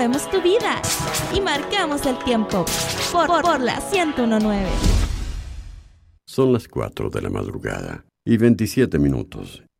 movemos tu vida y marcamos el tiempo por la 101.9. Son las 4 de la madrugada y 27 minutos.